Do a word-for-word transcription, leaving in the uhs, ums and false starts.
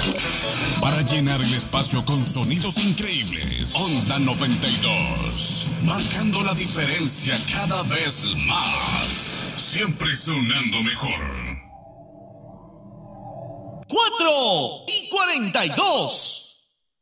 Para llenar el espacio con sonidos increíbles. Onda noventa y dos. Marcando la diferencia cada vez más. Siempre sonando mejor. Cuatro y cuarenta y dos.